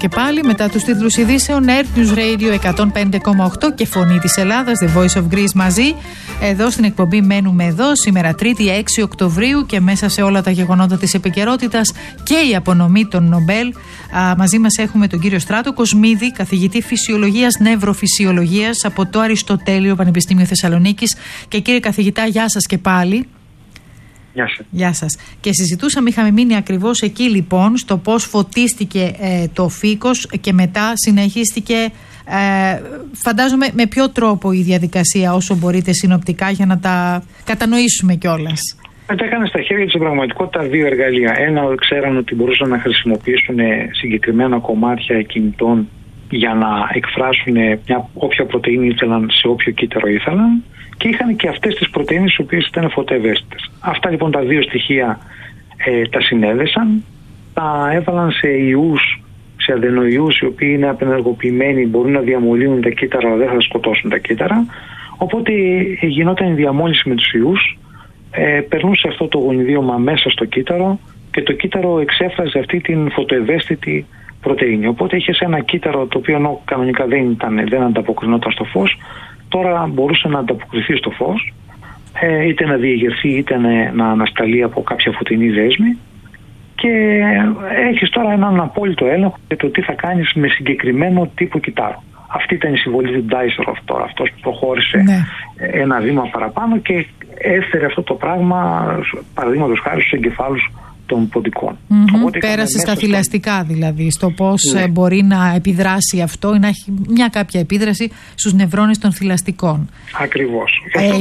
και πάλι μετά τους τίτλους ειδήσεων. Earth News Radio 105,8 και Φωνή της Ελλάδας, The Voice of Greece μαζί. Εδώ στην εκπομπή μένουμε εδώ σήμερα Τρίτη 6 Οκτωβρίου και μέσα σε όλα τα γεγονότα της επικαιρότητας και η απονομή των Νομπέλ. Μαζί μας έχουμε τον κύριο Στράτο Κοσμίδη, καθηγητή Φυσιολογίας Νευροφυσιολογίας από το Αριστοτέλειο Πανεπιστήμιο Θεσσαλονίκης. Και κύριε καθηγητά, γεια σας και πάλι. Γεια σας. Γεια σας. Και είχαμε μείνει ακριβώς εκεί λοιπόν, στο πώς φωτίστηκε το φύκος και μετά συνεχίστηκε, φαντάζομαι με ποιο τρόπο η διαδικασία, όσο μπορείτε συνοπτικά για να τα κατανοήσουμε κιόλας. Μετά έκαναν στα χέρια της πραγματικότητα δύο εργαλεία. Ένα, ξέραν ότι μπορούσαν να χρησιμοποιήσουν συγκεκριμένα κομμάτια κινητών για να εκφράσουν όποια πρωτεΐνη ήθελαν σε όποιο κύτταρο ήθελαν. Και είχαν και αυτές τις πρωτεΐνες οι οποίες ήταν φωτοευαίσθητες. Αυτά λοιπόν τα δύο στοιχεία τα συνέδεσαν, τα έβαλαν σε ιούς, σε αδενοϊούς οι οποίοι είναι απενεργοποιημένοι, μπορούν να διαμολύνουν τα κύτταρα αλλά δεν θα σκοτώσουν τα κύτταρα. Οπότε γινόταν η διαμόλυνση με τους ιούς, περνούσε αυτό το γονιδίωμα μέσα στο κύτταρο και το κύτταρο εξέφραζε αυτή την φωτοευαίσθητη πρωτεΐνη. Οπότε είχες ένα κύτταρο το οποίο κανονικά δεν ανταποκρινόταν στο φως, τώρα μπορούσε να ανταποκριθεί στο φως, είτε να διεγερθεί είτε να ανασταλεί από κάποια φωτεινή δέσμη, και έχεις τώρα έναν απόλυτο έλεγχο για το τι θα κάνεις με συγκεκριμένο τύπο κυτάρου. Αυτή ήταν η συμβολή του Ντάισεροφ τώρα, αυτός που προχώρησε ένα βήμα παραπάνω και έφερε αυτό το πράγμα, παραδείγματος χάρη, στους εγκεφάλους των ποντικών. Πέρασε στα θηλαστικά δηλαδή, στο πώς μπορεί να επιδράσει αυτό ή να έχει μια κάποια επίδραση στους νευρώνες των θηλαστικών. Ακριβώς.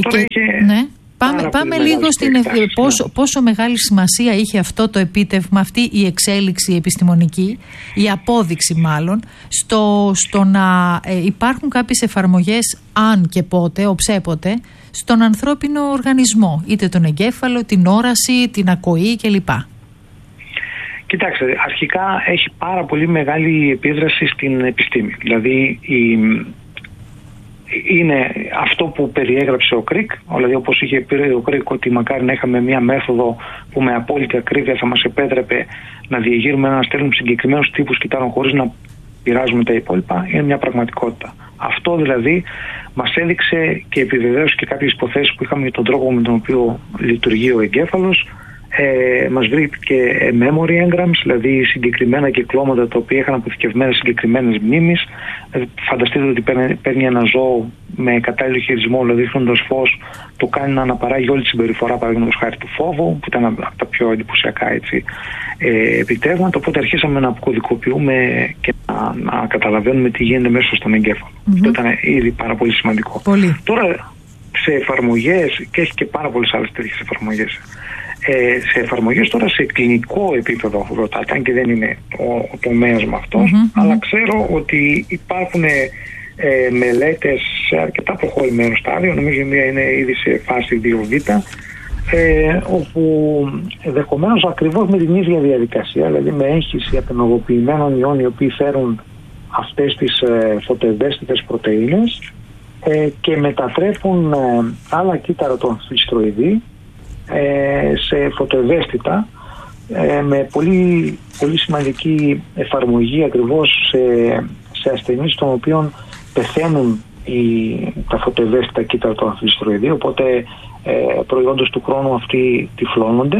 Πάμε λίγο στην πόσο μεγάλη σημασία είχε αυτό το επίτευγμα, αυτή η εξέλιξη επιστημονική, η απόδειξη μάλλον, στο να υπάρχουν κάποιες εφαρμογές, αν και πότε, οψέποτε, στον ανθρώπινο οργανισμό, είτε τον εγκέφαλο, την όραση, την ακοή κλπ. Κοιτάξτε, αρχικά έχει πάρα πολύ μεγάλη επίδραση στην επιστήμη. Δηλαδή είναι αυτό που περιέγραψε ο Κρικ, δηλαδή όπως είχε πει ο Κρικ ότι μακάρι να είχαμε μια μέθοδο που με απόλυτη ακρίβεια θα μας επέτρεπε να διεγείρουμε να στέλνουμε συγκεκριμένους τύπους κυτάρων χωρίς να πειράζουμε τα υπόλοιπα, είναι μια πραγματικότητα. Αυτό δηλαδή μας έδειξε και επιβεβαίωσε και κάποιες υποθέσεις που είχαμε για τον τρόπο με τον οποίο λειτουργεί ο εγκέφαλος. Μας βρήκε memory engrams, δηλαδή συγκεκριμένα κυκλώματα τα οποία είχαν αποθηκευμένες συγκεκριμένες μνήμεις. Φανταστείτε ότι παίρνει ένα ζώο με κατάλληλο χειρισμό, δηλαδή δείχνοντας φως, το κάνει να αναπαράγει όλη τη συμπεριφορά, παραδείγματος χάρη του φόβου, που ήταν από τα πιο εντυπωσιακά επιτεύγματα. Οπότε αρχίσαμε να αποκωδικοποιούμε και να καταλαβαίνουμε τι γίνεται μέσα στον εγκέφαλο. Αυτό ήταν ήδη πάρα πολύ σημαντικό. Τώρα σε εφαρμογές, και έχει και πάρα πολλές άλλες τέτοιες εφαρμογές. Σε εφαρμογές τώρα σε κλινικό επίπεδο ρωτάτε, αν και δεν είναι ο τομέας με αυτός, αλλά ξέρω ότι υπάρχουν μελέτες σε αρκετά προχωρημένο στάδιο, νομίζω η μία είναι ήδη σε φάση 2β, όπου ενδεχομένως ακριβώς με την ίδια διαδικασία, δηλαδή με έγχυση απενεργοποιημένων ιών οι οποίοι φέρουν αυτές τις φωτοευαίσθητες πρωτεΐνες και μετατρέπουν άλλα κύτταρα των φυστροειδή σε φωτοευαίσθητα, με πολύ, πολύ σημαντική εφαρμογή ακριβώς σε ασθενείς των οποίων πεθαίνουν τα φωτοευαίσθητα κύτταρα των φυστροειδή, οπότε προϊόντος του χρόνου αυτοί τυφλώνονται.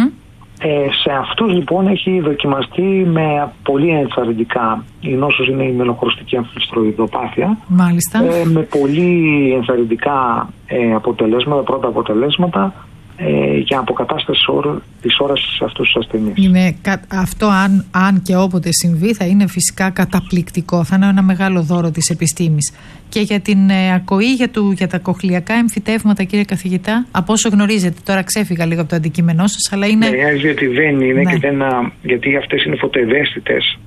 Σε αυτούς λοιπόν έχει δοκιμαστεί με πολύ ενθαρρυντικά, η νόσος είναι η μελοχρωστική αμφιστροειδοπάθεια, με πολύ ενθαρρυντικά πρώτα αποτελέσματα για αποκατάσταση της όρασης σε αυτούς τους ασθενείς. Αυτό αν και όποτε συμβεί θα είναι φυσικά καταπληκτικό, θα είναι ένα μεγάλο δώρο της επιστήμης. Και για την ακοή, για τα κοχλιακά εμφυτεύματα, κύριε καθηγητά, από όσο γνωρίζετε, τώρα ξέφυγα λίγο από το αντικείμενό σας, αλλά είναι... γιατί δεν είναι και γιατί αυτές είναι φωτοευαίσθητες.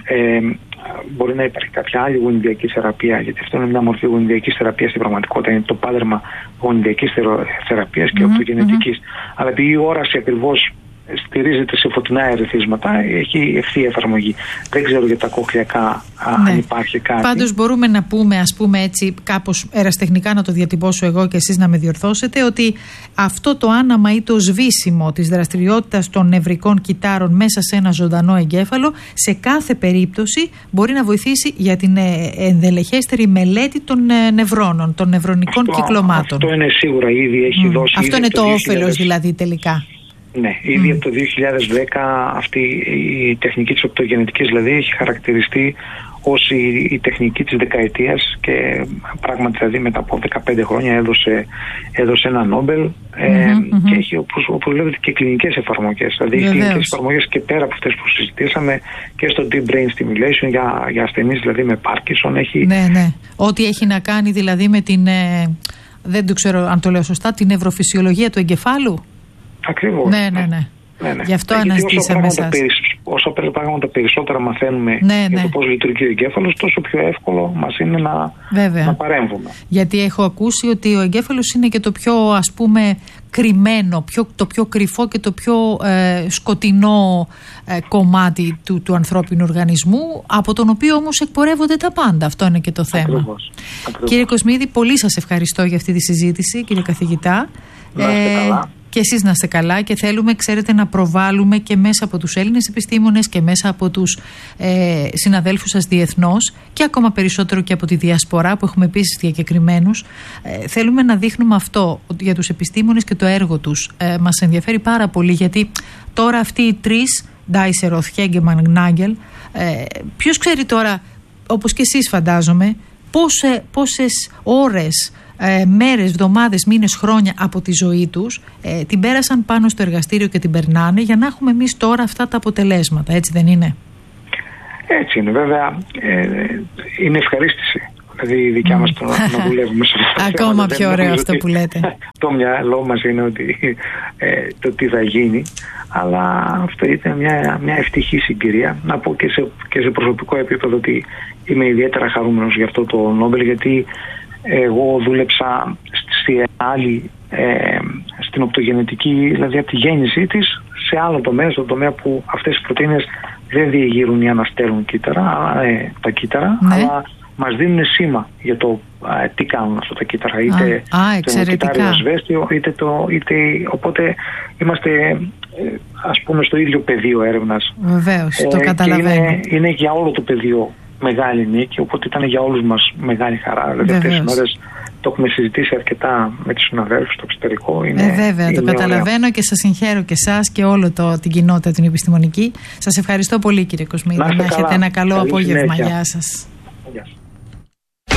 Μπορεί να υπάρχει κάποια άλλη γονιδιακή θεραπεία, γιατί αυτό είναι μια μορφή γονιδιακής θεραπείας στην πραγματικότητα, είναι το πάδερμα γονιδιακής θεραπείας και οπτογενετικής. Αλλά επειδή η όραση ακριβώς στηρίζεται σε φωτεινά ερεθίσματα, έχει ευθεία εφαρμογή. Δεν ξέρω για τα κοχλιακά αν υπάρχει κάτι. Πάντως μπορούμε να πούμε, ας πούμε έτσι, κάπως ερασιτεχνικά να το διατυπώσω εγώ και εσείς να με διορθώσετε, ότι αυτό το άναμα ή το σβήσιμο της δραστηριότητας των νευρικών κυττάρων μέσα σε ένα ζωντανό εγκέφαλο, σε κάθε περίπτωση μπορεί να βοηθήσει για την ενδελεχέστερη μελέτη των νευρώνων, των νευρονικών κυκλωμάτων. Αυτό είναι σίγουρα, ήδη έχει δώσει. Αυτό είναι το όφελος δηλαδή τελικά. Ναι, ήδη από το 2010 αυτή η τεχνική της οπτογενετικής δηλαδή έχει χαρακτηριστεί ως η τεχνική της δεκαετίας και πράγματι δηλαδή μετά από 15 χρόνια έδωσε ένα Νόμπελ και έχει όπως λέτε και κλινικές εφαρμογές. Δηλαδή κλινικές εφαρμογές και πέρα από αυτές που συζητήσαμε και στο Deep Brain Stimulation για ασθενείς δηλαδή με Πάρκινσον έχει... Ναι. Ό,τι έχει να κάνει δηλαδή με την, δεν το ξέρω αν το λέω σωστά, την νευροφυσιολογία του εγκεφάλου. Ακριβώς. Ναι. Γι' αυτό αναζητήσαμε εσάς. Όσο πράγματα περισσότερα μαθαίνουμε για το πώς λειτουργεί ο εγκέφαλος, τόσο πιο εύκολο μας είναι να παρέμβουμε. Γιατί έχω ακούσει ότι ο εγκέφαλος είναι και το πιο, ας πούμε, κρυμμένο, το πιο κρυφό και το πιο σκοτεινό κομμάτι του ανθρώπινου οργανισμού, από τον οποίο όμως εκπορεύονται τα πάντα. Αυτό είναι και το θέμα. Ακριβώς. Κύριε Κοσμίδη, πολύ σας ευχαριστώ για αυτή τη συζήτηση, κύριε καθηγητά. Να είστε καλά. Και εσείς να είστε καλά, και θέλουμε, ξέρετε, να προβάλλουμε και μέσα από τους Έλληνες επιστήμονες και μέσα από τους συναδέλφους σας διεθνώς και ακόμα περισσότερο και από τη διασπορά που έχουμε επίσης διακεκριμένους. Θέλουμε να δείχνουμε αυτό για τους επιστήμονες και το έργο τους. Μας ενδιαφέρει πάρα πολύ, γιατί τώρα αυτοί οι τρεις, Ντάισεροθ, Χέγκεμαν, Γνάγκελ, ποιος ξέρει τώρα, όπως και εσείς φαντάζομαι, πόσες ώρες, μέρες, εβδομάδες, μήνες, χρόνια από τη ζωή τους την πέρασαν πάνω στο εργαστήριο και την περνάνε για να έχουμε εμείς τώρα αυτά τα αποτελέσματα, έτσι δεν είναι? Έτσι είναι, βέβαια είναι ευχαρίστηση. Δηλαδή η δικιά μας να δουλεύουμε σε αυτό. Ακόμα πιο ωραίο αυτό που λέτε. Το μυαλό μας είναι ότι το τι θα γίνει, αλλά αυτό ήταν μια ευτυχή συγκυρία. Να πω και σε προσωπικό επίπεδο ότι είμαι ιδιαίτερα χαρούμενος για αυτό το Νόμπελ, γιατί εγώ δούλεψα στην οπτογενετική, δηλαδή από τη γέννησή της, σε άλλο τομέα, στον τομέα που αυτές οι πρωτεΐνες δεν διεγείρουν ή αναστέλνουν κύτταρα, τα κύτταρα, αλλά μας δίνουν σήμα για το τι κάνουν αυτά τα κύτταρα. Είτε το κυτάριο ασβέστιο, οπότε είμαστε ας πούμε στο ίδιο πεδίο έρευνας. Βεβαίως, το καταλαβαίνω. Είναι για όλο το πεδίο μεγάλη νίκη, οπότε ήταν για όλους μας μεγάλη χαρά. Δηλαδή αυτές τις μέρες το έχουμε συζητήσει αρκετά με τους συναδέλφους στο εξωτερικό. Βέβαια, το καταλαβαίνω και σας συγχαίρω και εσάς και όλο την κοινότητα την επιστημονική. Σας ευχαριστώ πολύ, κύριε Κοσμίδη. Να έχετε ένα καλό απόγευμα. Γεια σας.